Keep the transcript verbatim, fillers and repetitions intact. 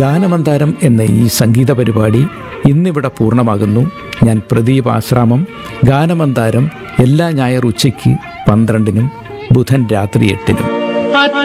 ഗാനമന്താരം എന്ന ഈ സംഗീത പരിപാടി ഇന്നിവിടെ പൂർണ്ണമാകുന്നു. ഞാൻ പ്രദീപ് ആശ്രാമം. ഗാനമന്താരം എല്ലാ ഞായർ ഉച്ചയ്ക്ക് പന്ത്രണ്ടിനും ബുധൻ രാത്രി എട്ടിനും.